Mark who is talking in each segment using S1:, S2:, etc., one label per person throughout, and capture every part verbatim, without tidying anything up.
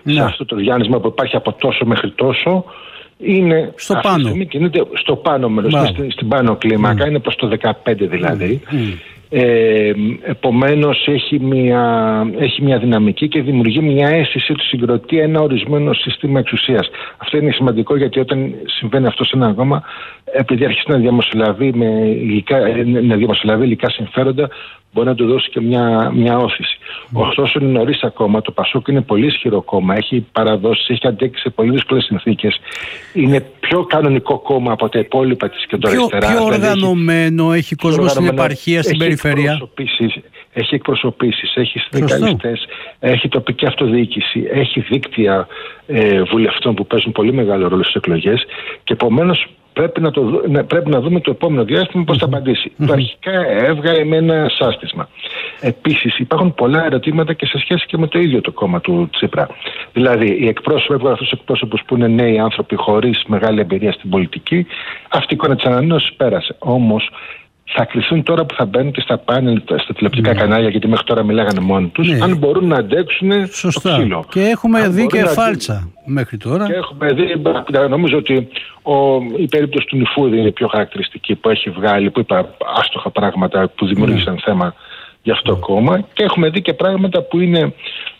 S1: ναι. σε αυτό το διάνυσμα που υπάρχει από τόσο μέχρι τόσο. Είναι
S2: στο
S1: αυτή
S2: πάνω.
S1: τη στιγμή κινείται στο πάνω μέρος, στην, στην πάνω κλίμακα, mm. είναι προς το δεκαπέντε δηλαδή. Mm. Ε, επομένως έχει μια, έχει μια δυναμική και δημιουργεί μια αίσθηση ότι συγκροτεί ένα ορισμένο σύστημα εξουσίας. Αυτό είναι σημαντικό, γιατί όταν συμβαίνει αυτό σε ένα κόμμα, επειδή αρχίσει να διαμεσολαβεί με υλικά, να διαμεσολαβεί υλικά συμφέροντα, μπορεί να του δώσει και μια, μια όθηση. Mm. Ωστόσο είναι νωρίς ακόμα. Το Πασόκ είναι πολύ ισχυρό κόμμα, έχει παραδόσεις, έχει αντέξει σε πολύ δύσκολες συνθήκες. Είναι πιο κανονικό κόμμα από τα υπόλοιπα της κεντροαριστεράς.
S2: Πιο, πιο οργανωμένο, έχει, έχει κόσμο στην επαρχία, στην
S1: έχει
S2: περιφέρεια.
S1: Εκπροσωπήσεις, έχει εκπροσωπήσεις, έχει συνδικαλιστές, έχει τοπική αυτοδιοίκηση, έχει δίκτυα ε, βουλευτών που παίζουν πολύ μεγάλο ρόλο στις εκλογές, και επομένως πρέπει να, το, πρέπει να δούμε το επόμενο διάστημα πώς θα απαντήσει. Mm-hmm. Το αρχικά έβγαλε με ένα σάστισμα. Επίσης υπάρχουν πολλά ερωτήματα και σε σχέση και με το ίδιο το κόμμα του Τσίπρα. Δηλαδή, οι εκπρόσωποι έβγαλαν αυτούς τους εκπρόσωπους που είναι νέοι άνθρωποι χωρίς μεγάλη εμπειρία στην πολιτική. Αυτή η εικόνα της ανανέωσης πέρασε. Όμως θα κληθούν τώρα που θα μπαίνουν και στα πάνελ, στα τηλεοπτικά ναι. κανάλια, γιατί μέχρι τώρα μιλάγανε μόνοι τους, ναι. αν μπορούν να αντέξουν
S2: σωστά.
S1: το ξύλο.
S2: Και έχουμε αν δει και
S1: να...
S2: φάλτσα μέχρι τώρα.
S1: Και έχουμε δει, νομίζω ότι ο, η περίπτωση του Νιφούδη είναι πιο χαρακτηριστική, που έχει βγάλει, που είπα άστοχα πράγματα που δημιούργησαν ναι. θέμα για αυτό το κόμμα, και έχουμε δει και πράγματα που είναι,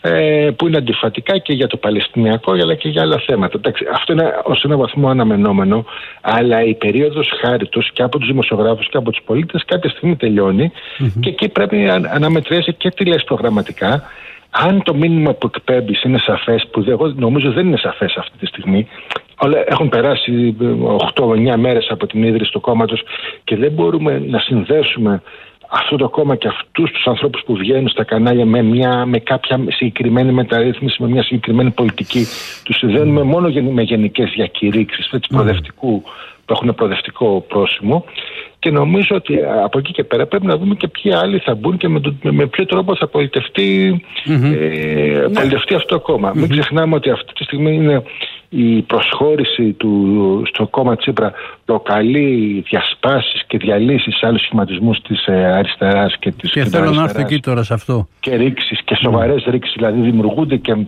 S1: ε, που είναι αντιφατικά και για το Παλαιστινιακό αλλά και για άλλα θέματα. Εντάξει, αυτό είναι ως ένα βαθμό αναμενόμενο, αλλά η περίοδος χάριτος και από τους δημοσιογράφους και από τους πολίτες κάποια στιγμή τελειώνει mm-hmm. και εκεί πρέπει να αναμετριάσει και τι λες προγραμματικά. Αν το μήνυμα που εκπέμπεις είναι σαφές, που εγώ νομίζω δεν είναι σαφές αυτή τη στιγμή, έχουν περάσει οκτώ εννιά μέρες από την ίδρυση του κόμματος και δεν μπορούμε να συνδέσουμε αυτό το κόμμα και αυτούς τους ανθρώπους που βγαίνουν στα κανάλια με, μια, με κάποια συγκεκριμένη μεταρρύθμιση, με μια συγκεκριμένη πολιτική. Τους συνδέουμε μόνο με γενικές διακηρύξεις έτσι, προοδευτικού, που έχουν προοδευτικό πρόσημο, και νομίζω ότι από εκεί και πέρα πρέπει να δούμε και ποιοι άλλοι θα μπουν και με, το, με ποιο τρόπο θα πολιτευτεί, mm-hmm. ε, πολιτευτεί αυτό το κόμμα. Mm-hmm. Μην ξεχνάμε ότι αυτή τη στιγμή είναι η προσχώρηση του στο κόμμα Τσίπρα προκαλεί διασπάσεις και διαλύσεις σε άλλους σχηματισμούς της ε, αριστεράς και της
S2: και θέλω να έρθω εκεί τώρα σε αυτό.
S1: Και ρήξεις και σοβαρές mm. ρήξεις, δηλαδή δημιουργούνται και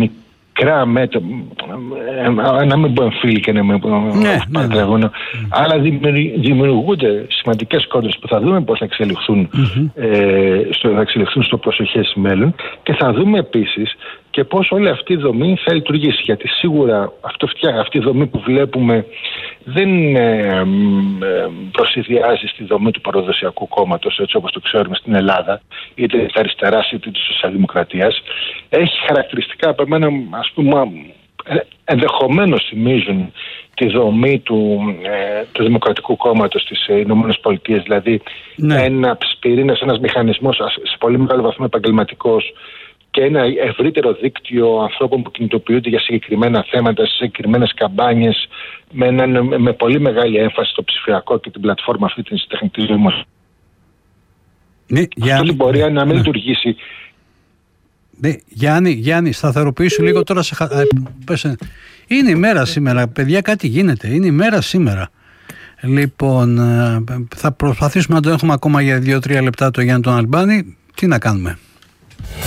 S1: μικρά μέτρα, να μην πω εμφύλοι και να μην πω παντρεύουν, αλλά δημιουργούνται σημαντικές κόντρες που θα δούμε πώς θα εξελιχθούν, mm-hmm. ε, στο, θα εξελιχθούν στο προσεχές μέλλον, και θα δούμε επίσης και πώς όλη αυτή η δομή θα λειτουργήσει. Γιατί σίγουρα αυτό, αυτή η δομή που βλέπουμε δεν ε, προσυδειάζει στη δομή του παραδοσιακού κόμματος, έτσι όπως το ξέρουμε στην Ελλάδα, είτε της αριστεράς είτε της σοσιαλδημοκρατίας. Έχει χαρακτηριστικά από εμένα, ας πούμε, ενδεχομένως θυμίζουν τη δομή του, ε, του Δημοκρατικού Κόμματος στις Ηνωμένες Πολιτείες. Δηλαδή ναι. ένα πυρήνας, ένας μηχανισμός σε πολύ μεγάλο βαθμό επαγγελματικός, και ένα ευρύτερο δίκτυο ανθρώπων που κινητοποιούνται για συγκεκριμένα θέματα, σε συγκεκριμένες καμπάνιες, με, ένα, με πολύ μεγάλη έμφαση στο ψηφιακό και την πλατφόρμα αυτή της τεχνητής νοημοσύνης.
S2: Ναι,
S1: αυτό μπορεί να μην ναι. λειτουργήσει.
S2: Ναι, Γιάννη, Γιάννη, σταθεροποιήσου λίγο τώρα. Σε... Είναι η μέρα σήμερα, παιδιά, κάτι γίνεται. Είναι η μέρα σήμερα. Λοιπόν, θα προσπαθήσουμε να το έχουμε ακόμα για δύο τρία λεπτά το Γιάννη τον Αλμπάνη. Τι να κάνουμε.